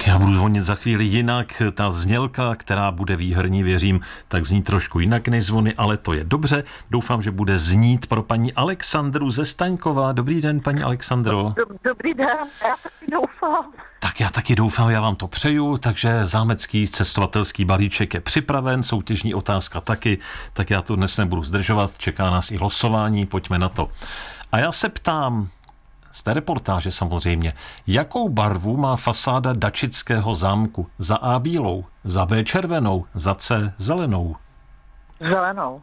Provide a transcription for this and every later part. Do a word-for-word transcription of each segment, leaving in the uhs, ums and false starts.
Tak já budu zvonit za chvíli jinak. Ta znělka, která bude výherní, věřím, tak zní trošku jinak než zvony, ale to je dobře. Doufám, že bude znít pro paní Alexandru ze Staňkova. Dobrý den, paní Alexandro. Dobrý den, já taky doufám. Tak já taky doufám, já vám to přeju, takže zámecký cestovatelský balíček je připraven, soutěžní otázka taky, tak já to dnes nebudu zdržovat, čeká nás i losování, pojďme na to. A já se ptám, z té reportáže samozřejmě, jakou barvu má fasáda Dačického zámku? Za A bílou, za B červenou, za C zelenou? Zelenou.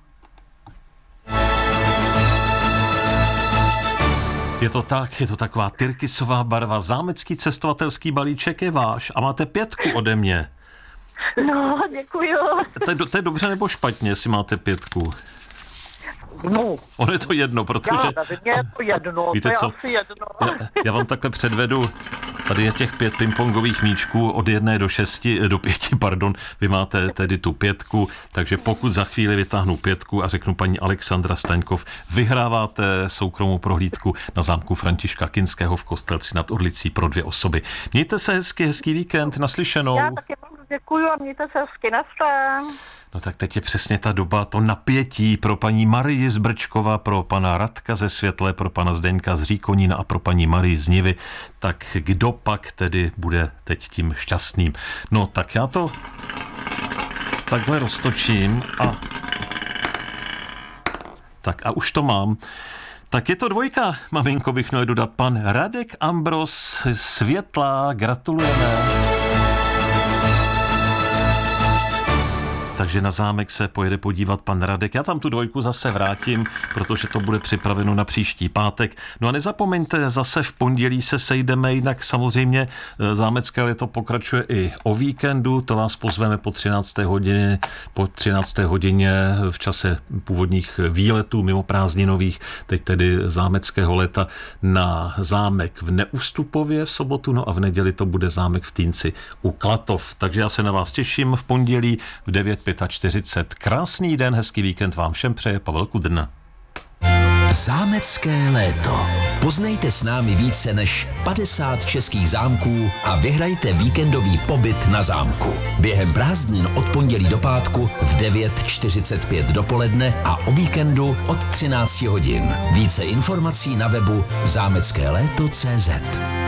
Je to tak, je to taková tyrkysová barva. Zámecký cestovatelský balíček je váš a máte pětku ode mě. No, děkuju. To je, to je dobře nebo špatně, jestli máte pětku? No. Ono je to jedno, protože... Já, mě je to jedno, víte to je co? asi jedno. Já, já vám takhle předvedu, tady je těch pět pingpongových míčků od jedné do šesti, do pěti, pardon, vy máte tedy tu pětku, takže pokud za chvíli vytáhnu pětku a řeknu paní Alexandra Staňkov, vyhráváte soukromou prohlídku na zámku Františka Kinského v Kostelci nad Orlicí pro dvě osoby. Mějte se hezky, hezký víkend, naslyšenou. Já taky vám děkuju a mějte se hezky, naschle. No tak teď je přesně ta doba, to napětí pro paní Marii z Brčkova, pro pana Radka ze Světle, pro pana Zdeňka z Říkonína a pro paní Marii z Nivy. Tak kdo pak tedy bude teď tím šťastným? No tak já to takhle roztočím a tak a už to mám. Tak je to dvojka, maminko, bych měl dodat, pan Radek Ambros Světla, gratulujeme. Takže na zámek se pojede podívat pan Radek. Já tam tu dvojku zase vrátím, protože to bude připraveno na příští pátek. No a nezapomeňte, zase v pondělí se sejdeme, jinak samozřejmě zámecké léto pokračuje i o víkendu, to vás pozveme po třinácté hodině, po třinácté hodině v čase původních výletů mimo prázdninových, teď tedy zámeckého léta na zámek v Neustupově v sobotu, no a v neděli to bude zámek v Týnci u Klatov. Takže já se na vás těším v pondělí v devět čtyřicet pět. Krásný den, hezký víkend vám všem přeje Pavel Kudrna. Zámecké léto. Poznejte s námi více než padesát českých zámků a vyhrajte víkendový pobyt na zámku. Během prázdnin od pondělí do pátku v devět čtyřicet pět dopoledne a o víkendu od třináct hodin. Více informací na webu zámecké léto tečka cé zet.